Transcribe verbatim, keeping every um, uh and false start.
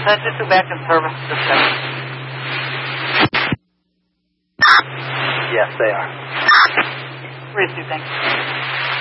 Uh, just go back in service just a second. Yes, they are. Receive, thanks.